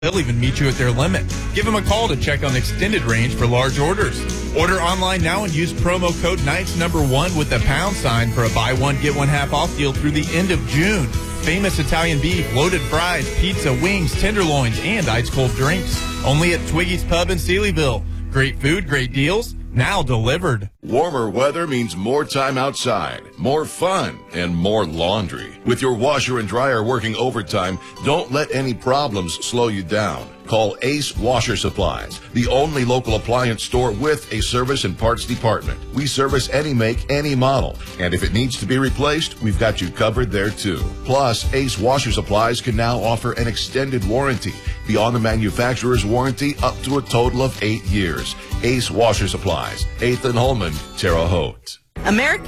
They'll even meet you at their limit. Give them a call to check on extended range for large orders. Order online now and use promo code KNIGHTS1 with the # for a buy one, get one half off deal through the end of June. Famous Italian beef, loaded fries, pizza, wings, tenderloins, and ice cold drinks. Only at Twiggy's Pub in Sealyville. Great food, great deals, now delivered. Warmer weather means more time outside, more fun, and more laundry. With your washer and dryer working overtime, don't let any problems slow you down. Call Ace Washer Supplies, the only local appliance store with a service and parts department. We service any make, any model. And if it needs to be replaced, we've got you covered there too. Plus, Ace Washer Supplies can now offer an extended warranty beyond the manufacturer's warranty up to a total of 8 years. Ace Washer Supplies, 8th and Holman, Terre Haute. American